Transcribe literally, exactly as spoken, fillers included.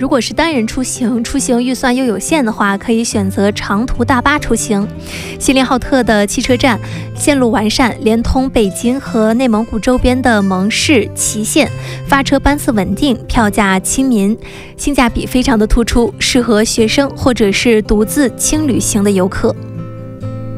如果是单人出行，出行预算又有限的话，可以选择长途大巴出行。锡林浩特的汽车站线路完善，连通北京和内蒙古周边的蒙市、祁县，发车班次稳定，票价亲民，性价比非常的突出，适合学生或者是独自轻旅行的游客。